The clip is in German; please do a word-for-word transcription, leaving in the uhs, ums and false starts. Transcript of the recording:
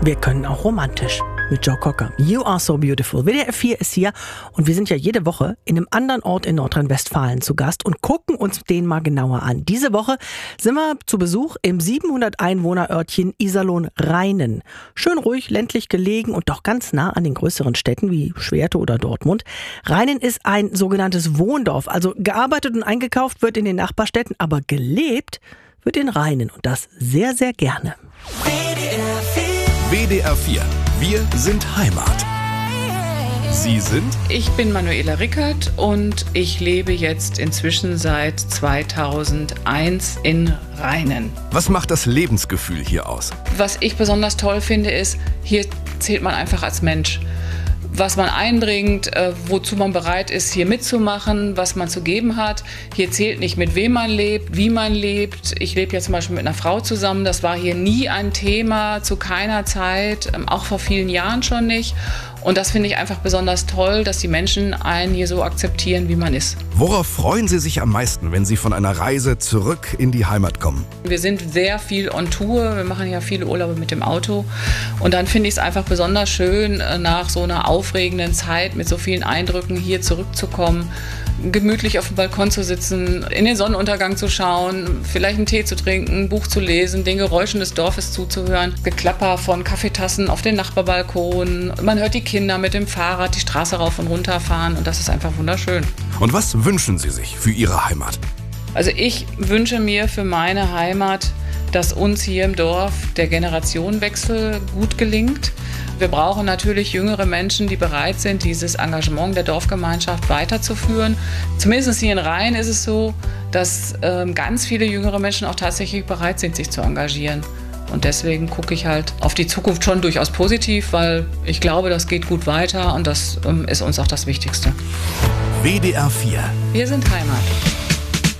Wir können auch romantisch. Mit Joe Cocker. You are so beautiful. W D R vier ist hier und wir sind ja jede Woche in einem anderen Ort in Nordrhein-Westfalen zu Gast und gucken uns den mal genauer an. Diese Woche sind wir zu Besuch im siebenhundert Einwohner-Örtchen Iserlohn-Rheinen. Schön ruhig, ländlich gelegen und doch ganz nah an den größeren Städten wie Schwerte oder Dortmund. Rheinen ist ein sogenanntes Wohndorf, also gearbeitet und eingekauft wird in den Nachbarstädten, aber gelebt wird in Rheinen und das sehr, sehr gerne. W D R vier. Wir sind Heimat. Sie sind? Ich bin Manuela Rickert und ich lebe jetzt inzwischen seit zweitausendeins in Rheinen. Was macht das Lebensgefühl hier aus? Was ich besonders toll finde, ist, hier zählt man einfach als Mensch. Was man einbringt, äh, wozu man bereit ist, hier mitzumachen, was man zu geben hat. Hier zählt nicht, mit wem man lebt, wie man lebt. Ich lebe ja zum Beispiel mit einer Frau zusammen. Das war hier nie ein Thema, zu keiner Zeit, ähm, auch vor vielen Jahren schon nicht. Und das finde ich einfach besonders toll, dass die Menschen einen hier so akzeptieren, wie man ist. Worauf freuen Sie sich am meisten, wenn Sie von einer Reise zurück in die Heimat kommen? Wir sind sehr viel on Tour. Wir machen ja viele Urlaube mit dem Auto. Und dann finde ich es einfach besonders schön, nach so einer aufregenden Zeit mit so vielen Eindrücken hier zurückzukommen, gemütlich auf dem Balkon zu sitzen, in den Sonnenuntergang zu schauen, vielleicht einen Tee zu trinken, ein Buch zu lesen, den Geräuschen des Dorfes zuzuhören, Geklapper von Kaffeetassen auf den Nachbarbalkonen. Man hört die Kinder mit dem Fahrrad die Straße rauf und runter fahren und das ist einfach wunderschön. Und was wünschen Sie sich für Ihre Heimat? Also ich wünsche mir für meine Heimat, dass uns hier im Dorf der Generationenwechsel gut gelingt. Wir brauchen natürlich jüngere Menschen, die bereit sind, dieses Engagement der Dorfgemeinschaft weiterzuführen. Zumindest hier in Rhein ist es so, dass ähm, ganz viele jüngere Menschen auch tatsächlich bereit sind, sich zu engagieren. Und deswegen gucke ich halt auf die Zukunft schon durchaus positiv, weil ich glaube, das geht gut weiter und das ähm, ist uns auch das Wichtigste. W D R vier. Wir sind Heimat.